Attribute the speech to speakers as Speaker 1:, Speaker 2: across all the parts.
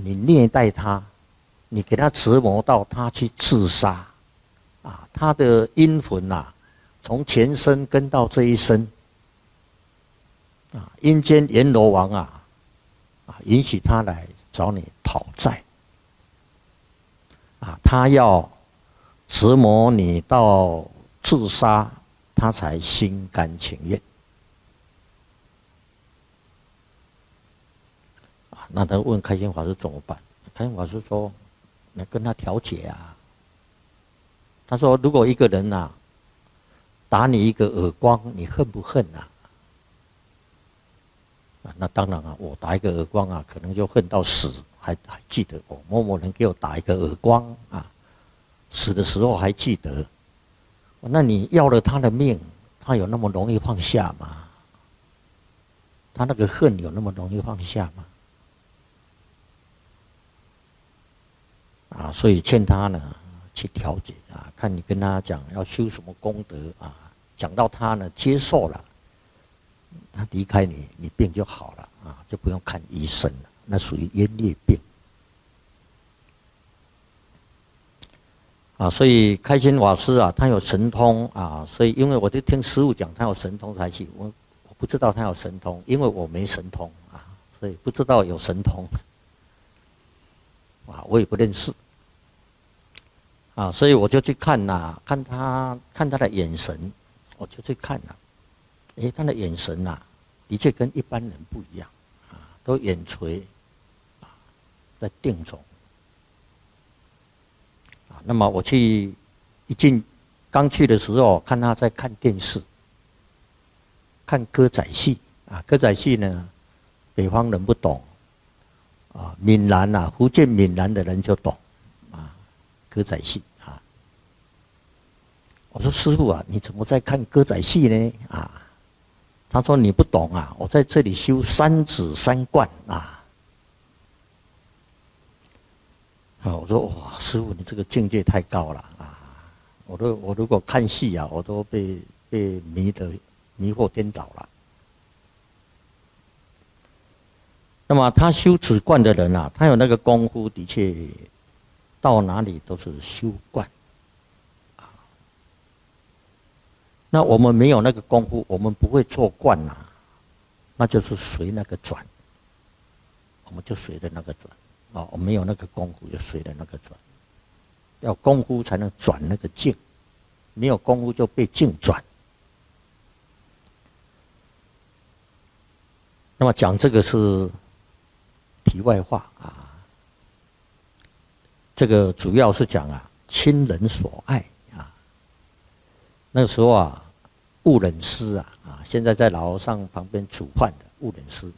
Speaker 1: 你虐待他，你给他折磨到他去自杀，啊，他的阴魂啊，从前身跟到这一生，啊，阴间阎罗王啊，允许他来找你讨债，啊，他要折磨你到自杀，他才心甘情愿。那他问开心法师怎么办？开心法师说：“你跟他调解啊。”他说：“如果一个人啊，打你一个耳光，你恨不恨啊？”那当然啊，我打一个耳光啊，可能就恨到死，还记得我某某人给我打一个耳光啊，死的时候还记得。那你要了他的命，他有那么容易放下吗？他那个恨有那么容易放下吗？啊，所以劝他呢去调解啊，看你跟他讲要修什么功德啊，讲到他呢接受了，他离开你，你病就好了啊，就不用看医生了，那属于冤孽病。啊，所以开心法师啊，他有神通啊，所以因为我就听师父讲他有神通才去，我不知道他有神通，因为我没神通啊，所以不知道有神通。啊，我也不认识，啊，所以我就去看呐，看他的眼神，我就去看呐，他的眼神呐，的确跟一般人不一样，啊，都眼垂，啊，在定中，啊，那么我刚去的时候，看他在看电视，看歌仔戏，啊，歌仔戏呢，北方人不懂。啊，闽南啊，福建闽南的人就懂，啊，歌仔戏啊。我说师父啊，你怎么在看歌仔戏呢？啊，他说你不懂啊，我在这里修三指三观啊。啊，我说哇，师父你这个境界太高了啊！我如果看戏啊，我都被迷惑颠倒了。那么他修止观的人啊，他有那个功夫，的确到哪里都是修观，啊。那我们没有那个功夫，我们不会做观呐，那就是随那个转，我们就随着那个转，啊，我们没有那个功夫就随着那个转，要功夫才能转那个境，没有功夫就被境转。那么讲这个是题外话啊，这个主要是讲啊，亲人所爱啊。那个时候啊，悟忍师啊，现在在老和尚旁边煮饭的悟忍师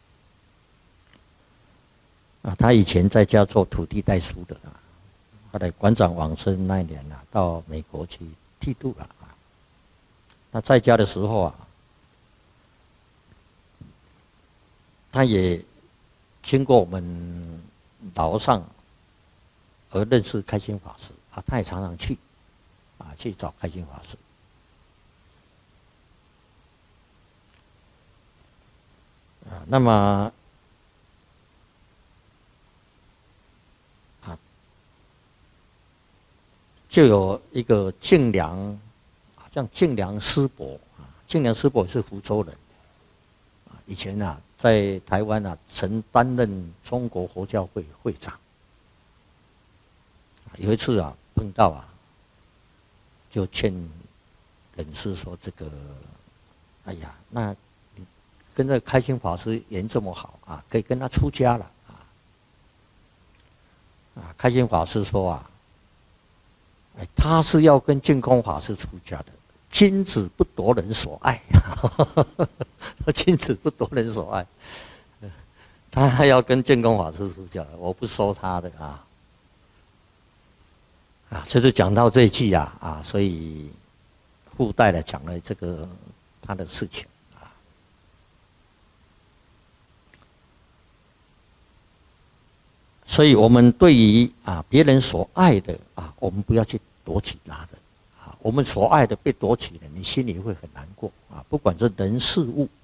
Speaker 1: 啊，他以前在家做土地代书的啊，后来馆长往生那一年啊，到美国去剃度了啊。那在家的时候啊，他也经过我们老和尚而认识开心法师啊，他也常常去啊，去找开心法师啊。那么啊，就有一个净良，好像净良师伯啊，净良师伯是福州人啊，以前啊在台湾啊曾担任中国佛教会会长。有一次啊碰到啊，就劝忍师说：“这个，哎呀，那你跟这开心法师缘这么好啊，可以跟他出家了啊。”开心法师说啊，他是要跟净空法师出家的，君子不夺人所爱，君子不夺人所爱，他要跟净空法师出家，我不收他的啊。就是讲到这一句啊，所以附带的讲了这个他的事情啊。所以我们对于别人所爱的我们不要去夺取他的我们所爱的被夺取了，你心里会很难过啊。不管是人事物